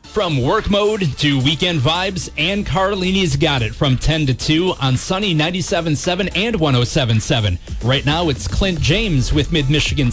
From work mode to weekend vibes, Ann Carlini's got it from 10 to 2 on Sunny 97.7 and 107.7. Right now, it's Clint James with Mid-Michigan